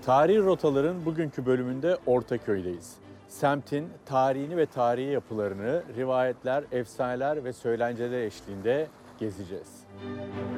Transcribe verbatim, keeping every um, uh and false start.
Tarihi Rotaların bugünkü bölümünde Ortaköy'deyiz. Semtin tarihini ve tarihi yapılarını rivayetler, efsaneler ve söylenceler eşliğinde gezeceğiz.